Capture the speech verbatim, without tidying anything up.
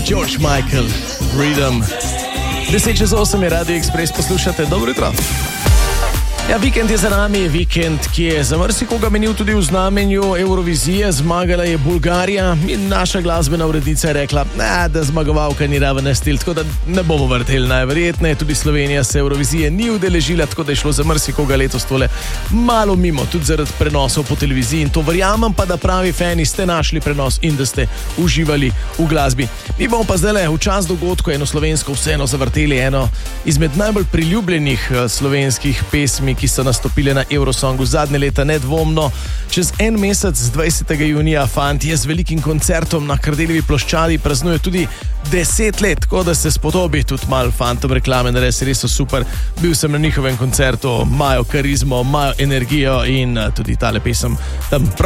George Michael, Rhythm. deset čez osem je Radio Express, poslušate, dobro jutro. Ja, vikend je za nami, vikend, ki je za marsikoga menil tudi v znamenju Eurovizije. Zmagala je Bolgarija in naša glasbena urednica je rekla, ne, da zmagovalka ni raven stil, tako da ne bomo vrteli najverjetneje. Tudi Slovenija se Eurovizije ni udeležila, tako da je šlo za marsikoga letos tole malo mimo, tudi zaradi prenosov po televiziji. In to verjamem pa, da pravi fani ste našli prenos in da ste uživali v glasbi. Mi bomo pa zdaj v čas dogodku eno slovensko vseeno zavrteli, eno izmed najbolj priljubljenih slovenskih pesmi, ki so nastopile na Eurosongu zadnje leta, nedvomno. Čez en mesec, dvajsetega junija, fantje z velikim koncertom na Kardeljevi ploščadi praznujejo tudi deset let, tako da se spodobi tudi malo fantom reklame, da res, res so super. Bil sem na njihovem koncertu, imajo karizmo, imajo energijo in tudi tale pesem tam prav